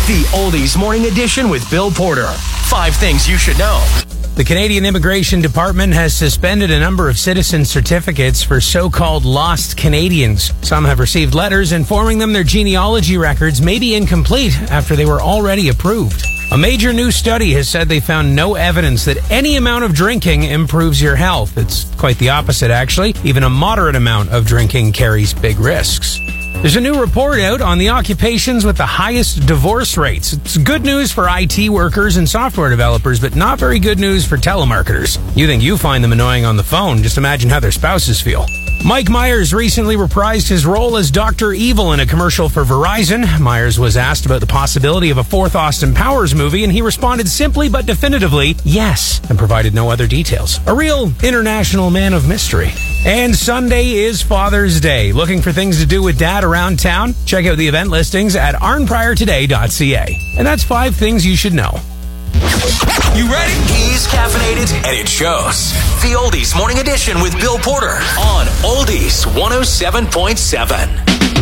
The Oldies Morning Edition with Bill Porter. 5 things you should know. The Canadian Immigration Department has suspended a number of citizen certificates for so-called lost Canadians. Some have received letters informing them their genealogy records may be incomplete after they were already approved. A major new study has said they found no evidence that any amount of drinking improves your health. It's quite the opposite, actually. Even a moderate amount of drinking carries big risks. There's a new report out on the occupations with the highest divorce rates. It's good news for IT workers and software developers, but not very good news for telemarketers. You think you find them annoying on the phone, just imagine how their spouses feel. Mike Myers recently reprised his role as Dr. Evil in a commercial for Verizon. Myers was asked about the possibility of a fourth Austin Powers movie, and he responded simply but definitively, yes, and provided no other details. A real international man of mystery. And Sunday is Father's Day. Looking for things to do with Dad around town? Check out the event listings at arnpriortoday.ca. And that's 5 things you should know. You ready? He's caffeinated, and it shows. The Oldies Morning Edition with Bill Porter on Oldies 107.7.